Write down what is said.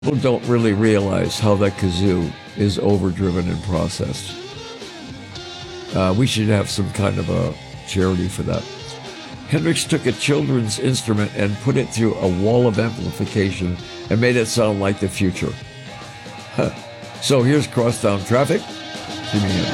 People don't really realize how that kazoo is overdriven and processed. We should have some kind of a charity for that. Hendrix took a children's instrument and put it through a wall of amplification and made it sound like the future. So here's Crosstown Traffic. Jimi Hendrix.